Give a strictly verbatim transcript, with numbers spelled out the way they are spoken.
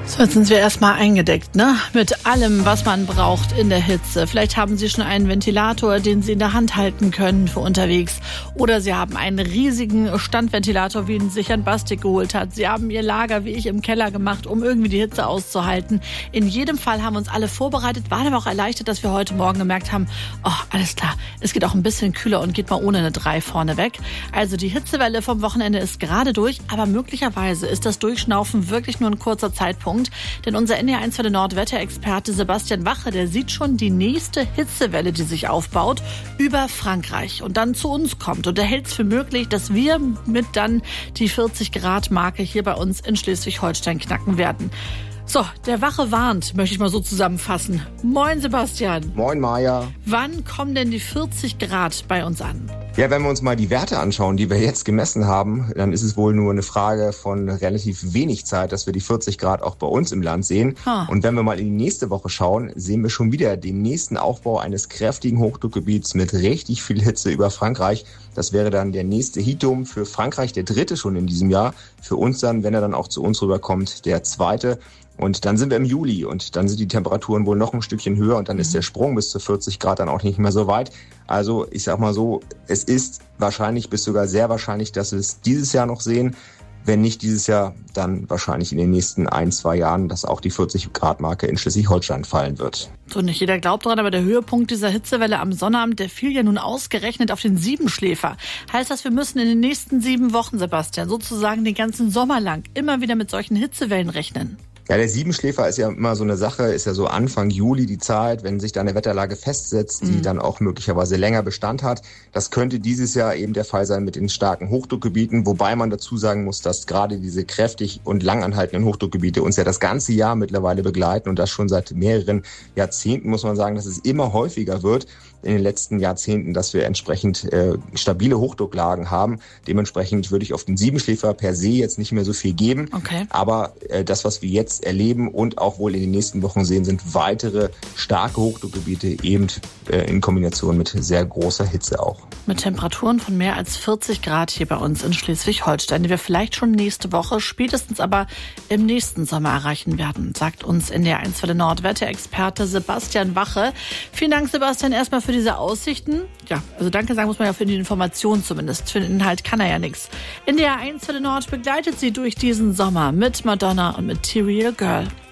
So, jetzt sind wir erstmal eingedeckt, ne? Mit allem, was man braucht in der Hitze. Vielleicht haben Sie schon einen Ventilator, den Sie in der Hand halten können für unterwegs. Oder Sie haben einen riesigen Standventilator, wie ihn sich Jan Bastik geholt hat. Sie haben Ihr Lager, wie ich, im Keller gemacht, um irgendwie die Hitze auszuhalten. In jedem Fall haben wir uns alle vorbereitet, waren aber auch erleichtert, dass wir heute Morgen gemerkt haben, oh, alles klar, es geht auch ein bisschen kühler und geht mal ohne eine drei vorne weg. Also die Hitzewelle vom Wochenende ist gerade durch, aber möglicherweise ist das Durchschnaufen wirklich nur ein kurzer Zeitpunkt. Denn unser N D R eins für den Nordwetterexperte Sebastian Wache, der sieht schon die nächste Hitzewelle, die sich aufbaut, über Frankreich und dann zu uns kommt. Und er hält es für möglich, dass wir mit dann die vierzig Grad Marke hier bei uns in Schleswig-Holstein knacken werden. So, der Wache warnt, möchte ich mal so zusammenfassen. Moin Sebastian. Moin Maja. Wann kommen denn die vierzig Grad bei uns an? Ja, wenn wir uns mal die Werte anschauen, die wir jetzt gemessen haben, dann ist es wohl nur eine Frage von relativ wenig Zeit, dass wir die vierzig Grad auch bei uns im Land sehen. Ha. Und wenn wir mal in die nächste Woche schauen, sehen wir schon wieder den nächsten Aufbau eines kräftigen Hochdruckgebiets mit richtig viel Hitze über Frankreich. Das wäre dann der nächste Heatdome für Frankreich, der dritte schon in diesem Jahr. Für uns dann, wenn er dann auch zu uns rüberkommt, der zweite. Und dann sind wir im Juli und dann sind die Temperaturen wohl noch ein Stückchen höher und dann ist der Sprung bis zu vierzig Grad dann auch nicht mehr so weit. Also ich sag mal so, es ist wahrscheinlich bis sogar sehr wahrscheinlich, dass wir es dieses Jahr noch sehen. Wenn nicht dieses Jahr, dann wahrscheinlich in den nächsten ein, zwei Jahren, dass auch die vierzig Grad Marke in Schleswig-Holstein fallen wird. So, nicht jeder glaubt dran, aber der Höhepunkt dieser Hitzewelle am Sonnabend, der fiel ja nun ausgerechnet auf den Siebenschläfer. Heißt das, wir müssen in den nächsten sieben Wochen, Sebastian, sozusagen den ganzen Sommer lang immer wieder mit solchen Hitzewellen rechnen? Ja, der Siebenschläfer ist ja immer so eine Sache, ist ja so Anfang Juli die Zeit, wenn sich da eine Wetterlage festsetzt, die mhm. dann auch möglicherweise länger Bestand hat. Das könnte dieses Jahr eben der Fall sein mit den starken Hochdruckgebieten, wobei man dazu sagen muss, dass gerade diese kräftig und langanhaltenden Hochdruckgebiete uns ja das ganze Jahr mittlerweile begleiten und das schon seit mehreren Jahrzehnten, muss man sagen, dass es immer häufiger wird in den letzten Jahrzehnten, dass wir entsprechend äh, stabile Hochdrucklagen haben. Dementsprechend würde ich auf den Siebenschläfer per se jetzt nicht mehr so viel geben. Okay. Aber äh, das, was wir jetzt erleben und auch wohl in den nächsten Wochen sehen, sind weitere starke Hochdruckgebiete, eben äh, in Kombination mit sehr großer Hitze auch. Mit Temperaturen von mehr als vierzig Grad hier bei uns in Schleswig-Holstein, die wir vielleicht schon nächste Woche, spätestens aber im nächsten Sommer erreichen werden, sagt uns N D R eins für den Nordwetterexperte Sebastian Wache. Vielen Dank, Sebastian, erstmal für diese Aussichten. Ja, also danke sagen muss man ja für die Information zumindest. Für den Inhalt kann er ja nichts. N D R eins für den Nord begleitet Sie durch diesen Sommer mit Madonna und Material Girl.